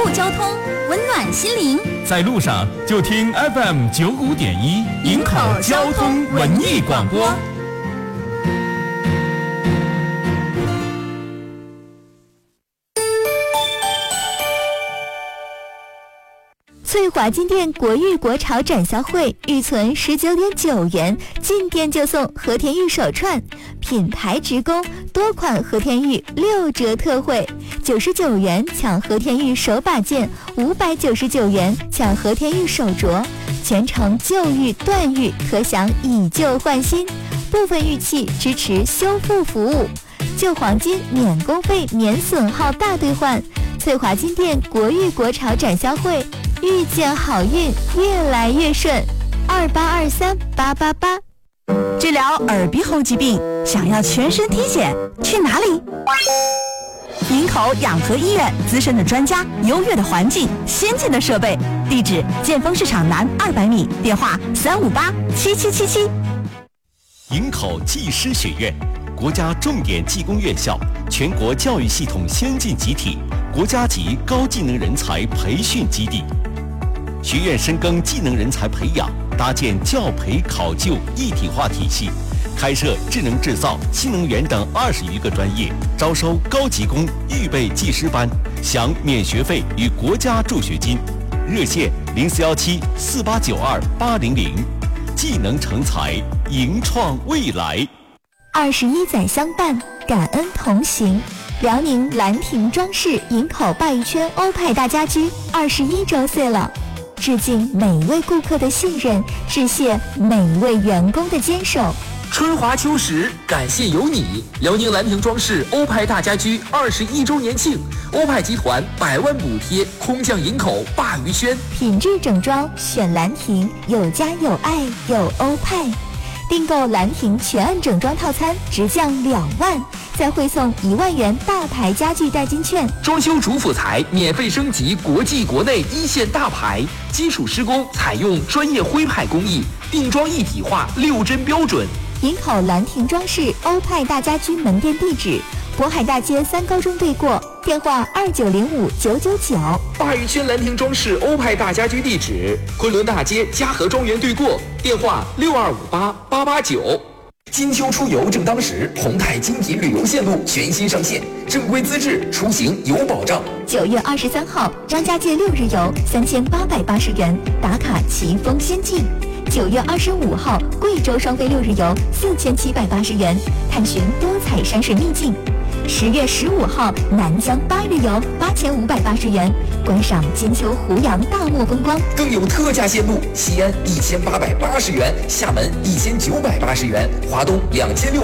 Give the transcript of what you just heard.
步交通，温暖心灵。 在路上就听 FM95.1营口交通文艺广播。 翠华金店国誉国潮展销会预存19.9元，进店就送和田玉手串，品牌直供，多款和田玉6折特惠，99元抢和田玉手把件，599元抢和田玉手镯，全程旧玉断玉可享以旧换新，部分玉器支持修复服务，旧黄金免工费免损耗大兑换。翠华金店国誉国潮展销会，遇见好运，越来越顺。28238888。 治疗耳鼻喉疾病，想要全身体检，去哪里？营口养和医院，资深的专家，优越的环境，先进的设备。地址：建丰市场南200米，电话3587777。 营口技师学院，国家重点技工院校，全国教育系统先进集体，国家级高技能人才培训基地。学院深耕技能人才培养，搭建教培考就一体化体系，开设智能制造、新能源等20余个专业，招收高级工预备技师班，享免学费与国家助学金。热线04174892-800，技能成才，迎创未来。 21载相伴，感恩同行。辽宁兰亭装饰营口鲅鱼圈欧派大家居21周岁了，致敬每位顾客的信任，致谢每位员工的坚守。 春华秋实，感谢有你！辽宁兰亭装饰欧派大家居21周年庆，欧派集团100万补贴空降营口鲅鱼圈， 品质整装选兰亭，有家有爱有欧派。订购兰亭全案整装套餐直降2万，再汇送1万元大牌家具代金券。 装修主辅材免费升级国际国内一线大牌，基础施工采用专业徽派工艺，定装一体化6针标准。 营口兰亭装饰欧派大家居门店地址：渤海大街3高中对过，电话2959999。 鲅鱼圈兰亭装饰欧派大家居地址：昆仑大街嘉禾庄园对过，电话6258889。金秋出游正当时，宏泰精品旅游线路全新上线，正规资质，出行有保障。 9月23号，张家界6日游3880元，打卡奇峰仙境。9月25号，贵州双飞6日游4780元，探寻多彩山水秘境。10月15号，南疆8日游8580元，观赏金秋湖洋大漠风光。 更有特价线路，西安1880元，厦门1980元，华东2600。